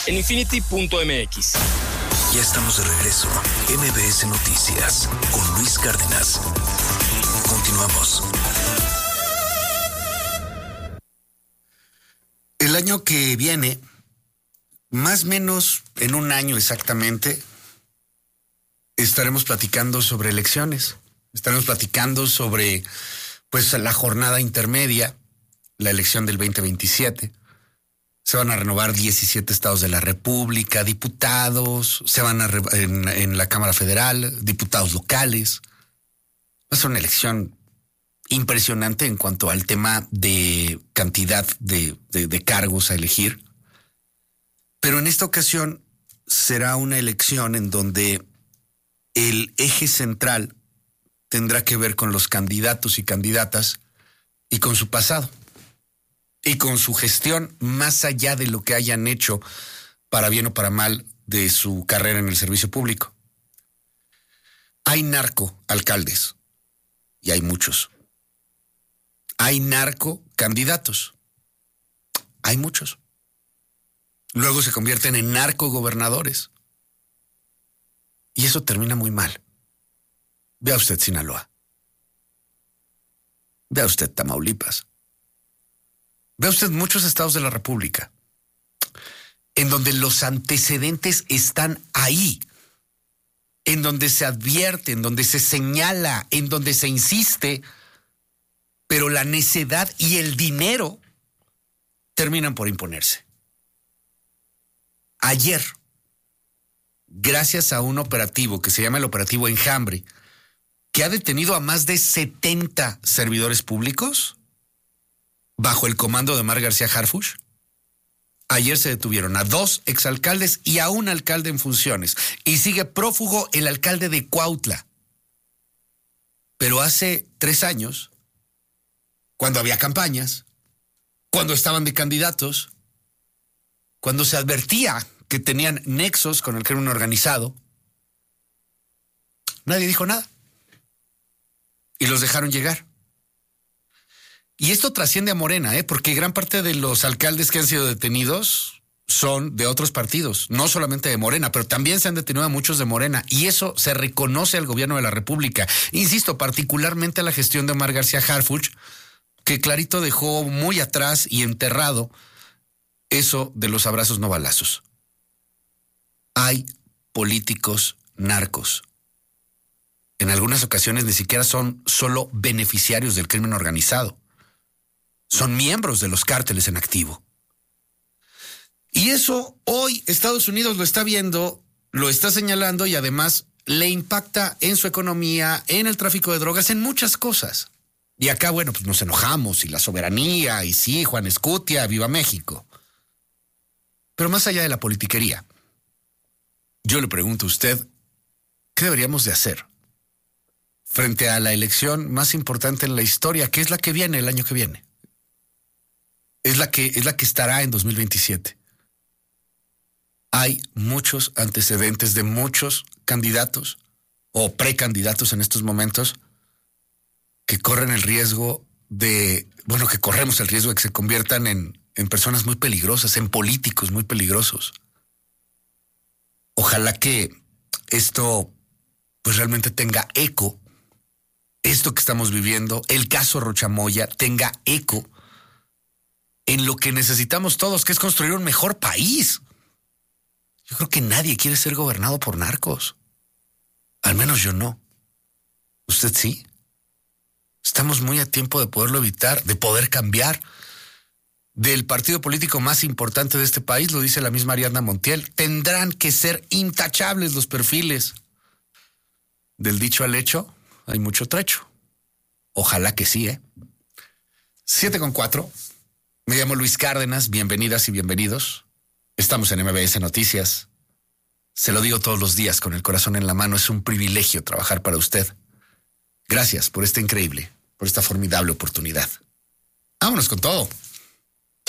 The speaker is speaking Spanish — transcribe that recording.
en Infinity.mx. Ya estamos de regreso. MBS Noticias con Luis Cárdenas. Continuamos. El año que viene, más o menos en un año exactamente, estaremos platicando sobre elecciones. Estaremos platicando sobre, pues, la jornada intermedia, la elección del 2027. Se van a renovar 17 estados de la República, diputados, se van a en la Cámara Federal, diputados locales. Va a ser una elección impresionante en cuanto al tema de cantidad de cargos a elegir. Pero en esta ocasión será una elección en donde el eje central tendrá que ver con los candidatos y candidatas y con su pasado y con su gestión más allá de lo que hayan hecho para bien o para mal de su carrera en el servicio público. Hay narcoalcaldes y hay muchos. Hay narcocandidatos. Hay muchos. Luego se convierten en narcogobernadores. Y eso termina muy mal. Vea usted Sinaloa. Vea usted Tamaulipas. Vea usted muchos estados de la República en donde los antecedentes están ahí, en donde se advierte, en donde se señala, en donde se insiste, pero la necedad y el dinero terminan por imponerse. Ayer, gracias a un operativo que se llama el Operativo Enjambre, que ha detenido a más de 70 servidores públicos bajo el comando de Omar García Harfuch, ayer se detuvieron a 2 exalcaldes y a un alcalde en funciones. Y sigue prófugo el alcalde de Cuautla. Pero hace 3 años, cuando había campañas, cuando estaban de candidatos, cuando se advertía que tenían nexos con el crimen organizado, nadie dijo nada. Y los dejaron llegar. Y esto trasciende a Morena, porque gran parte de los alcaldes que han sido detenidos son de otros partidos, no solamente de Morena, pero también se han detenido a muchos de Morena. Y eso se reconoce al gobierno de la República. Insisto, particularmente a la gestión de Omar García Harfuch, que clarito dejó muy atrás y enterrado eso de los abrazos no balazos. Hay políticos narcos. En algunas ocasiones ni siquiera son solo beneficiarios del crimen organizado. Son miembros de los cárteles en activo. Y eso hoy Estados Unidos lo está viendo, lo está señalando y además le impacta en su economía, en el tráfico de drogas, en muchas cosas. Y acá, bueno, pues nos enojamos y la soberanía y sí, Juan Escutia, viva México. Pero más allá de la politiquería, yo le pregunto a usted, ¿qué deberíamos de hacer frente a la elección más importante en la historia, que es la que viene el año que viene? Es la que estará en 2027. Hay muchos antecedentes de muchos candidatos o precandidatos en estos momentos que corren el riesgo que corremos el riesgo de que se conviertan en personas muy peligrosas, en políticos muy peligrosos. Ojalá que esto pues realmente tenga eco, esto que estamos viviendo, el caso Rocha Moya, tenga eco en lo que necesitamos todos, que es construir un mejor país. Yo creo que nadie quiere ser gobernado por narcos. Al menos yo no. ¿Usted sí? Estamos muy a tiempo de poderlo evitar, de poder cambiar. Del partido político más importante de este país, lo dice la misma Ariadna Montiel, tendrán que ser intachables los perfiles. Del dicho al hecho, hay mucho trecho. Ojalá que sí, 7:04. Me llamo Luis Cárdenas, bienvenidas y bienvenidos. Estamos en MBS Noticias. Se lo digo todos los días con el corazón en la mano, es un privilegio trabajar para usted. Gracias por esta increíble, por esta formidable oportunidad. Vámonos con todo.